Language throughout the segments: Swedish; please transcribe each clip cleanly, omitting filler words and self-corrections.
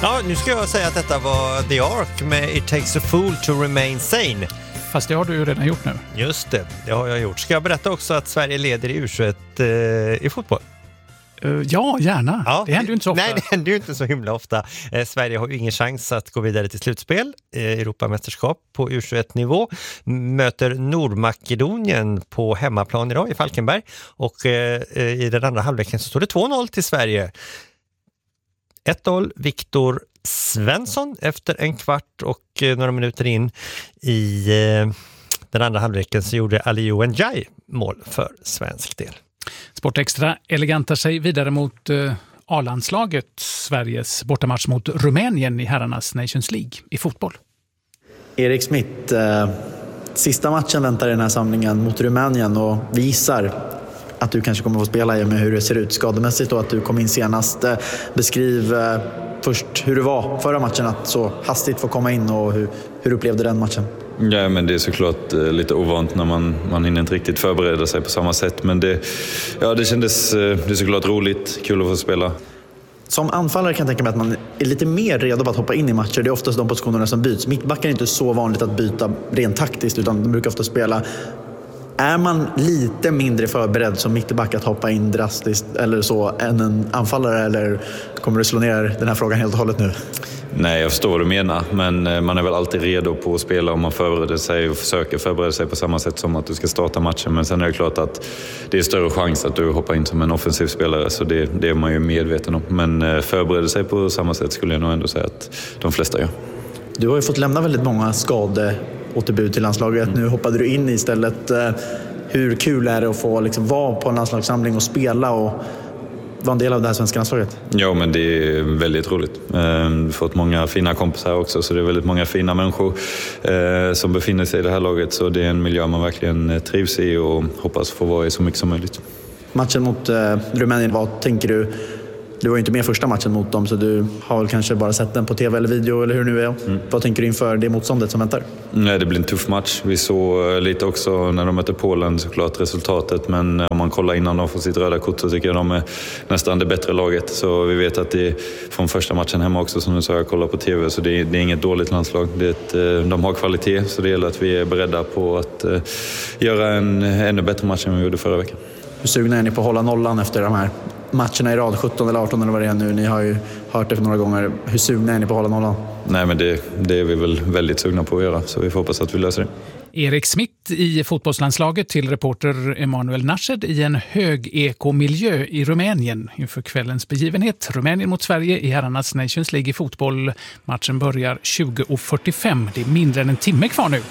Ja, nu ska jag säga att detta var The Ark med It Takes a Fool to Remain Sane. Fast det har du ju redan gjort nu. Just det har jag gjort. Ska jag berätta också att Sverige leder i U21 i fotboll? Ja, gärna. Ja, det händer ju inte så ofta. Nej, det händer ju inte så himla ofta. Sverige har ju ingen chans att gå vidare till slutspel. Europamästerskap på U21-nivå. Möter Nordmakedonien på hemmaplan idag i Falkenberg. Och i den andra halvleken så står det 2-0 till Sverige. 1-0 Viktor Svensson efter en kvart och några minuter in i den andra halvleken så gjorde Aliou Ndiaye mål för svensk del. Sportextra elegantar sig vidare mot A-landslaget, Sveriges bortamatch mot Rumänien i herrarnas Nations League i fotboll. Erik Smith, sista matchen väntar i den här samlingen mot Rumänien och vi gissar att du kanske kommer att få spela med hur det ser ut skademässigt och att du kom in senast. Beskriv först hur det var förra matchen att så hastigt få komma in och hur upplevde den matchen? Ja, men det är såklart lite ovant när man hinner inte riktigt förbereda sig på samma sätt. Men det kändes det är såklart roligt, kul att få spela. Som anfallare kan jag tänka mig att man är lite mer redo att hoppa in i matcher. Det är oftast de positionerna som byts. Mittbackar är inte så vanligt att byta rent taktiskt utan de brukar ofta spela. Är man lite mindre förberedd som mittback att hoppa in drastiskt eller så än en anfallare eller kommer du slå ner den här frågan helt och hållet nu? Nej, jag förstår vad du menar, men man är väl alltid redo på att spela om man förbereder sig och försöker förbereda sig på samma sätt som att du ska starta matchen. Men sen är det klart att det är större chans att du hoppar in som en offensiv spelare, så det är man ju medveten om. Men förbereda sig på samma sätt skulle jag nog ändå säga att de flesta gör. Du har ju fått lämna väldigt många skadeåterbud till landslaget. Nu hoppade du in istället. Hur kul är det att få vara på en landslagssamling och spela och vara en del av det här svenska landslaget? Ja, men det är väldigt roligt. Vi har fått många fina kompisar också, så det är väldigt många fina människor som befinner sig i det här laget. Så det är en miljö man verkligen trivs i och hoppas få vara i så mycket som möjligt. Matchen mot Rumänien, vad tänker du? Du var ju inte med första matchen mot dem så du har väl kanske bara sett den på tv eller video eller hur nu är. Vad tänker du inför det motståndet som väntar? Nej, det blir en tuff match. Vi såg lite också när de mötte Polen såklart resultatet, men om man kollar innan de får sitt röda kort så tycker jag de är nästan det bättre laget. Så vi vet att det är från första matchen hemma också som du sa, jag kollar på tv, så det är inget dåligt landslag. De har kvalitet, så det gäller att vi är beredda på att göra en ännu bättre match än vi gjorde förra veckan. Hur sugna är ni på att hålla nollan efter de här matcherna i rad, 17 eller 18 eller vad det är nu? Ni har ju hört det för några gånger. Hur sugna är ni på att hålla nollan? Nej, men det är vi väl väldigt sugna på att göra, så vi får hoppas att vi löser det. Erik Smith i fotbollslandslaget till reporter Emanuel Nashed i en högekomiljö i Rumänien inför kvällens begivenhet. Rumänien mot Sverige i herrarnas Nations League i fotboll. Matchen börjar 20:45. Det är mindre än en timme kvar nu.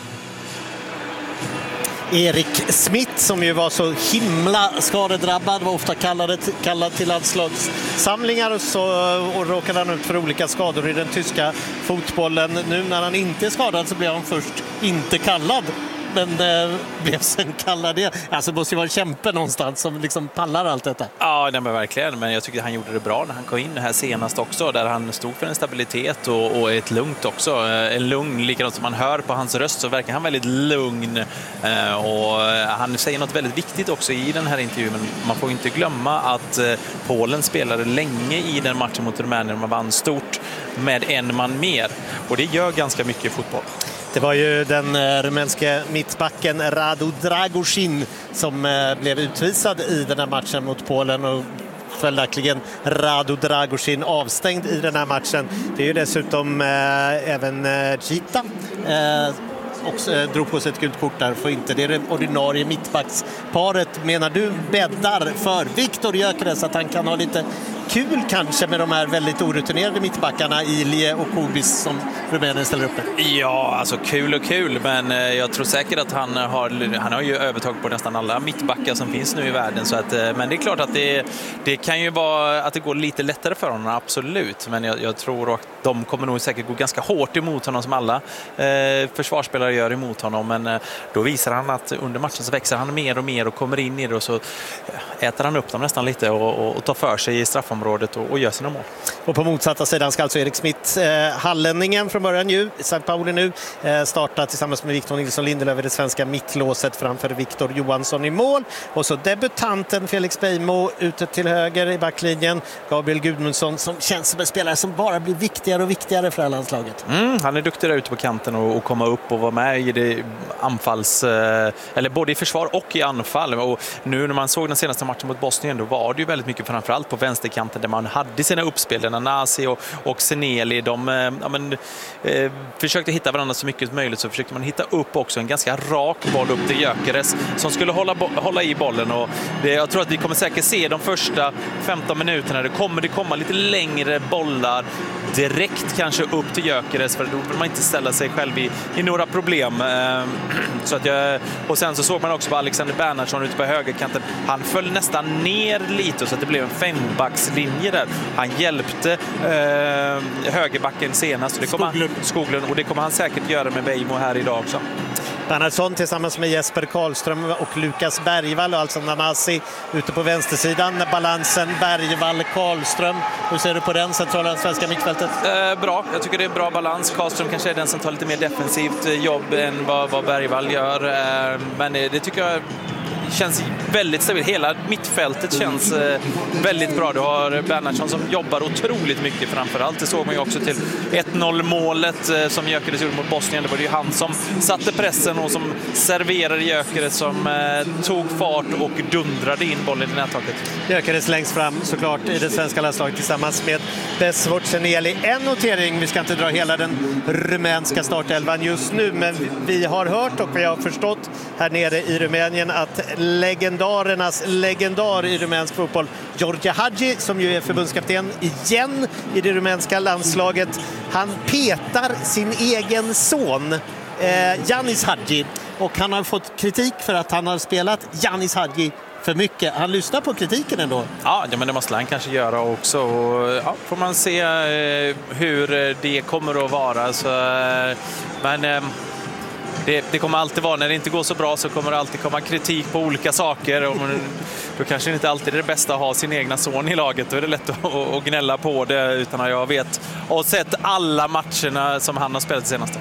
Erik Smith som ju var så himla skadedrabbad, var ofta kallad till landslagssamlingar och råkade han ut för olika skador i den tyska fotbollen. Nu när han inte är skadad så blev han först inte kallad, men blev sen kallad igen. Alltså det måste ju vara en kämpe någonstans som pallar allt detta. Ja, nej, men verkligen. Men jag tycker han gjorde det bra när han kom in här senast också, där han stod för en stabilitet och ett lugnt också. En lugn, likadant som man hör på hans röst så verkar han väldigt lugn. Och han säger något väldigt viktigt också i den här intervjun. Men man får inte glömma att Polen spelade länge i den matchen mot Rumänien. Man vann stort med en man mer. Och det gör ganska mycket i fotboll. Det var ju den rumänske mittbacken Radu Dragusin som blev utvisad i den här matchen mot Polen och följaktligen Radu Dragusin avstängd i den här matchen. Det är ju dessutom även Gita och drog på sig ett gult kort där för inte. Det är det ordinarie mittbacksparet, menar du, bäddar för Viktor Gyökeres att han kan ha lite kul kanske med de här väldigt orutinerade mittbackarna Ilie och Kubis som Rumänien ställer upp med? Ja, alltså kul och kul, men jag tror säkert att han har ju övertag på nästan alla mittbackar som finns nu i världen, så att, men det är klart att det kan ju vara att det går lite lättare för honom, absolut, men jag tror att de kommer nog säkert gå ganska hårt emot honom som alla försvarsspelare gör emot honom, men då visar han att under matchen så växer han mer och mer och kommer in i det och så äter han upp dem nästan lite och tar för sig i straffområdet och gör sina mål. Och på motsatta sidan ska alltså Erik Smith, hallänningen från början ju, St. Pauli nu, starta tillsammans med Victor Nilsson Lindelöf i det svenska mittlåset framför Victor Johansson i mål. Och så debutanten Felix Beijmo ute till höger i backlinjen. Gabriel Gudmundsson som känns som en spelare som bara blir viktigare och viktigare för landslaget. Han är duktig där ute på kanten och komma upp och vara med i det anfalls, eller både i försvar och i anfall. Och nu när man såg den senaste matchen mot Bosnien, då var det ju väldigt mycket framförallt på vänsterkanten där man hade sina uppspel. Nasi och Seneli, de försökte hitta varandra så mycket som möjligt, så försökte man hitta upp också en ganska rak boll upp till Gyökeres som skulle hålla i bollen. Och jag tror att vi kommer säkert se de första 15 minuterna, det kommer lite längre bollar direkt kanske upp till Gyökeres, för då vill man inte ställa sig själv i några problem. Så att och sen så såg man också på Alexander Bernhardsson ute på högerkanten. Han föll nästan ner lite så att det blev en fembackslinje där. Han hjälpte högerbacken senast, och det kommer Skoglund, och det kommer han säkert göra med Beijmo här idag också. Bernhardsson tillsammans med Jesper Karlström och Lukas Bergvall, och alltså Nanasi ute på vänstersidan. Balansen Bergvall-Karlström. Hur ser du på den centrala svenska mittfältet? Bra, jag tycker det är bra balans. Karlström kanske är den som tar lite mer defensivt jobb än vad Bergvall gör. Men det tycker jag känns väldigt stabilt. Hela mittfältet känns väldigt bra. Du har Bernhardsson som jobbar otroligt mycket framförallt. Det såg man ju också till 1-0-målet som Gyökeres gjorde mot Bosnien. Det var ju han som satte pressen och som serverade Gyökeres, som tog fart och dundrade in bollen i nättaket. Gyökeres längst fram såklart i det svenska landslaget tillsammans med Besvort Seneli. En notering, vi ska inte dra hela den rumänska startelvan just nu, men vi har hört och vi har förstått här nere i Rumänien att legendarernas legendar i rumänsk fotboll, George Hagi, som ju är förbundskapten igen i det rumänska landslaget, han petar sin egen son Yanis Hagi, och han har fått kritik för att han har spelat Yanis Hagi för mycket. Han lyssnar på kritiken ändå. Ja, men det måste han kanske göra också. Och, får man se hur det kommer att vara. Så, men det kommer alltid vara, när det inte går så bra så kommer det alltid komma kritik på olika saker. Och då kanske det inte alltid är det bästa att ha sin egna son i laget. Då är det lätt att gnälla på det, utan att jag vet och sett alla matcherna som han har spelat senaste.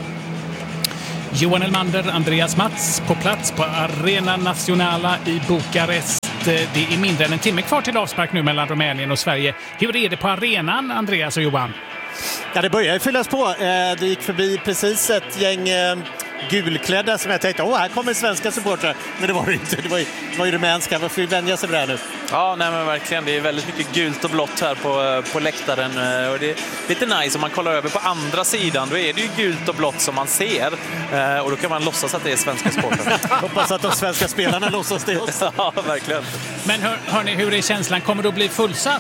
Johan Elmander, Andreas Mats på plats på Arena Nacionala i Bukarest. Det är mindre än en timme kvar till avspark nu mellan Rumänien och Sverige. Hur är det på arenan, Andreas och Johan? Ja, det börjar ju fyllas på. Det gick förbi precis ett gäng gulklädda som jag tänkte, här kommer svenska supportrar. Men det var det inte. Det var ju rumänska. Varför vi vänja sig vid det här nu? Ja, nej, men verkligen. Det är väldigt mycket gult och blått här på läktaren. Och det är lite nice om man kollar över på andra sidan. Då är det ju gult och blått som man ser. Och då kan man låtsas att det är svenska supportrar. Hoppas att de svenska spelarna låtsas det också. Ja, verkligen. Men hörni, hur är känslan? Kommer det att bli fullsatt?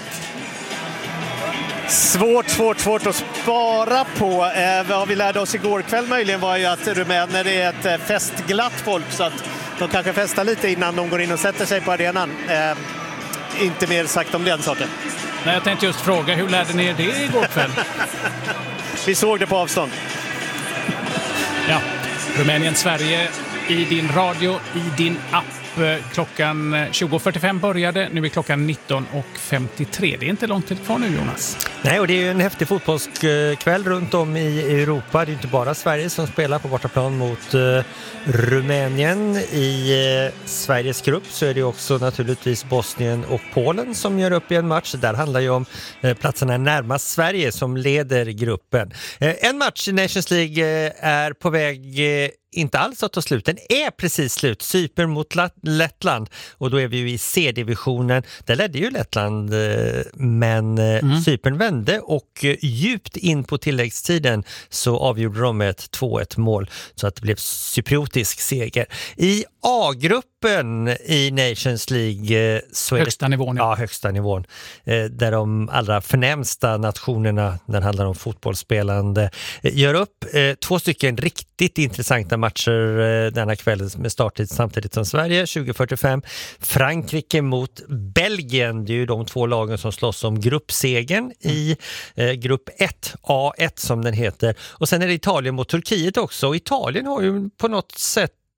Svårt att spara på. Vad vi lärde oss igår kväll möjligen var ju att rumäner är ett festglatt folk, så att de kanske festar lite innan de går in och sätter sig på arenan. Inte mer sagt om den saken. Nej, jag tänkte just fråga, hur lärde ni er det igår kväll? Vi såg det på avstånd. Ja, Rumänien-Sverige i din radio, i din app. Klockan 20.45 började, nu är klockan 19.53. Det är inte långt till kvar nu, Jonas. Nej, och det är ju en häftig fotbollskväll runt om i Europa. Det är inte bara Sverige som spelar på bortaplan mot Rumänien. I Sveriges grupp så är det också naturligtvis Bosnien och Polen som gör upp i en match. Där handlar ju om platserna närmast Sverige som leder gruppen. En match i Nations League är på väg inte alls att ta slut. Den är precis slut. Cypern mot Lettland. Och då är vi ju i C-divisionen. Där ledde ju Lettland, men Cypern vände och djupt in på tilläggstiden så avgjorde de med ett 2-1 mål. Så att det blev cypriotisk seger. I A-gruppen i Nations League så är högsta nivån. Ja, högsta nivån. Där de allra förnämsta nationerna när det handlar om fotbollsspelande gör upp. 2 stycken riktigt intressanta matcher denna kväll med starttid samtidigt som Sverige 20:45. Frankrike mot Belgien. Det är ju de 2 lagen som slåss om gruppsegen i grupp 1, A1 som den heter. Och sen är det Italien mot Turkiet också. Och Italien har ju på något sätt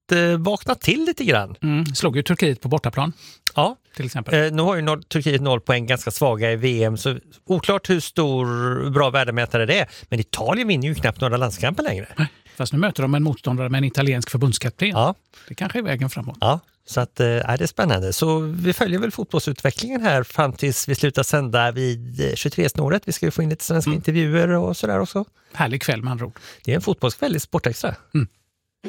vaknat till lite grann. Slog ju Turkiet på bortaplan. Ja, till exempel. Nu har ju Turkiet 0 poäng, ganska svaga i VM, så oklart hur stor bra värdemätare det är. Men Italien vinner ju knappt några landskamper längre. Fast nu möter de en motståndare med en italiensk förbundskapten. Ja. Det kanske är vägen framåt. Ja, så att, det är spännande. Så vi följer väl fotbollsutvecklingen här fram tills vi slutar sända vid 23-snåret. Vi ska ju få in lite svenska intervjuer och sådär också. Härlig kväll med andra ord. Det är en fotbollskväll i Sportextra.